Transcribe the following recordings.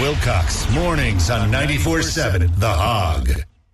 Wilcox, mornings on 94.7 The Hog.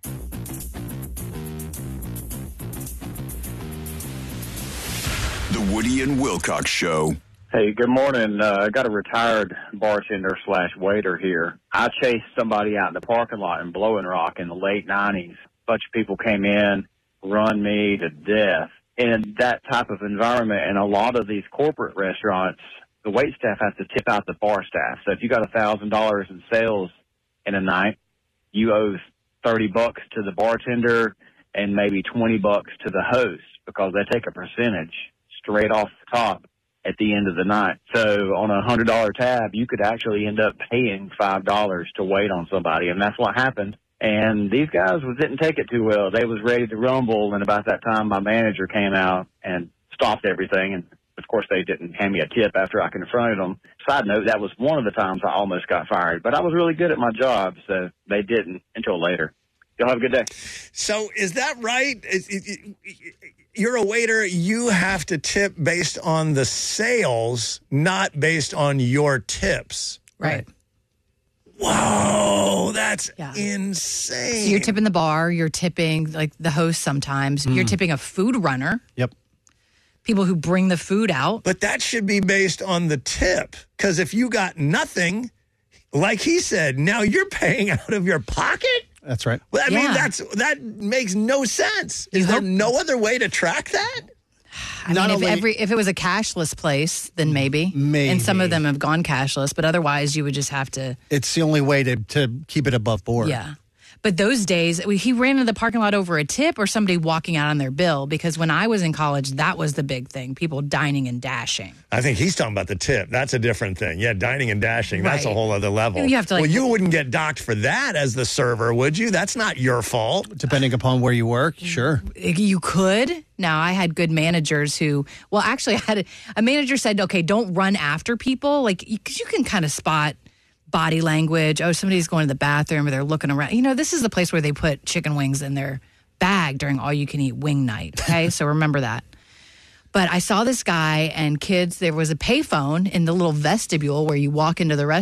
The Woody and Wilcox Show. Hey, good morning. I got a retired bartender / waiter here. I chased somebody out in the parking lot in Blowing Rock in the late 90s. A bunch of people came in, run me to death. In that type of environment, and a lot of these corporate restaurants, the wait staff has to tip out the bar staff. So if you got $1,000 in sales in a night, you owe $30 to the bartender and maybe $20 to the host, because they take a percentage straight off the top at the end of the night. So on a $100 tab, you could actually end up paying $5 to wait on somebody, and that's what happened. And these guys didn't take it too well. They was ready to rumble, and about that time, my manager came out and stopped everything. And of course, they didn't hand me a tip after I confronted them. Side note, that was one of the times I almost got fired. But I was really good at my job, so they didn't until later. Y'all have a good day. So is that right? You're a waiter. You have to tip based on the sales, not based on your tips. Right. Whoa, that's insane. So you're tipping the bar. You're tipping like the host sometimes. You're tipping a food runner. Yep. People who bring the food out. But that should be based on the tip. Because if you got nothing, like he said, now you're paying out of your pocket? That's right. Well, I mean, that makes no sense. Is there no other way to track that? I mean, if it was a cashless place, then maybe. And some of them have gone cashless, but otherwise you would just have to. It's the only way to keep it above board. Yeah. But those days, he ran into the parking lot over a tip or somebody walking out on their bill, because when I was in college, that was the big thing, people dining and dashing. I think he's talking about the tip. That's a different thing. Yeah, dining and dashing, that's a whole other level. You have to, you wouldn't get docked for that as the server, would you? That's not your fault. Depending upon where you work, sure. You could. Now, I had good managers who, actually, I had a manager said, okay, don't run after people, because you can kind of spot body language. Oh, somebody's going to the bathroom or they're looking around. This is the place where they put chicken wings in their bag during all-you-can-eat wing night, okay? So remember that. But I saw this guy and kids, there was a payphone in the little vestibule where you walk into the restaurant.